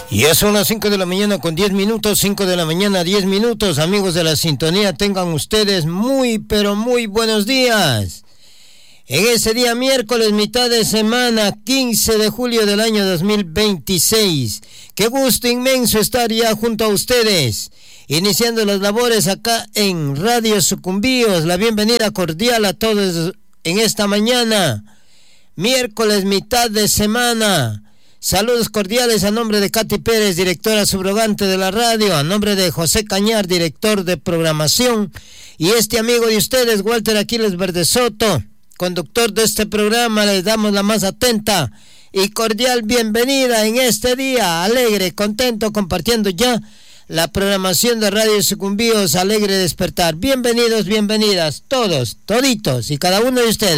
Ya son las 5 de la mañana con 10 minutos, 5 de la mañana 10 minutos, amigos de la sintonía, tengan ustedes muy, pero muy buenos días. En ese día miércoles, mitad de semana, 15 de julio del año 2026. Qué gusto inmenso estar ya junto a ustedes, iniciando las labores acá en Radio Sucumbíos. La bienvenida cordial a todos en esta mañana, miércoles, mitad de semana. Saludos cordiales a nombre de Katy Pérez, directora subrogante de la radio, a nombre de José Cañar, director de programación, y este amigo de ustedes, Walter Aquiles Verdesoto, conductor de este programa. Les damos la más atenta y cordial bienvenida en este día, alegre, contento, compartiendo ya la programación de Radio Sucumbíos, alegre despertar. Bienvenidos, bienvenidas, todos, toditos y cada uno de ustedes.